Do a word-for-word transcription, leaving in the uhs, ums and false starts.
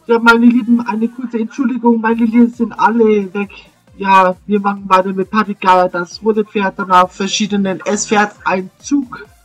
Ja, meine Lieben, eine kurze Entschuldigung, meine Lieben sind alle weg. Ja, wir machen weiter mit Partygala. Das rote Pferd, danach verschiedenen. Es fährt ein Zug.